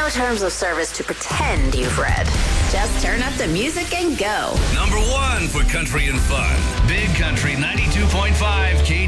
terms of service to pretend you've read. Just turn up the music and go. Number 1 for country and fun. Big Country 92.5 K.